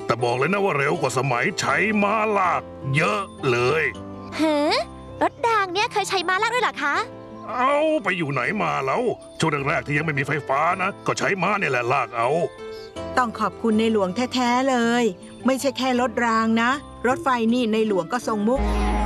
แต่บอกเลยนะว่าเร็วกว่าสมัยใช้ม้าลากเยอะเลยเฮ้รถรางเนี่ยเคยใช้ม้าลากด้วยเหรอคะเอาไปอยู่ไหนมาแล้วช่วงแรกๆที่ยังไม่มีไฟฟ้านะก็ใช้ม้าเนี่ยแหละลากเอาต้องขอบคุณในหลวงแท้ๆเลยไม่ใช่แค่รถรางนะรถไฟนี่ในหลวงก็ทรงมุก